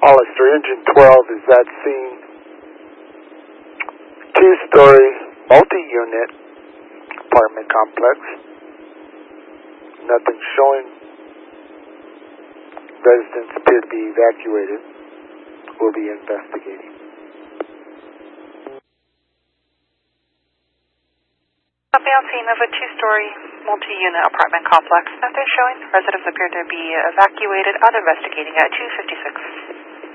Hollister, engine 12, is that scene? Two-story, multi-unit apartment complex. Nothing showing. Residents appear to be evacuated. We'll be investigating. Copy on scene of a two-story multi-unit apartment complex. Nothing showing. Residents appear to be evacuated. Out investigating at 256.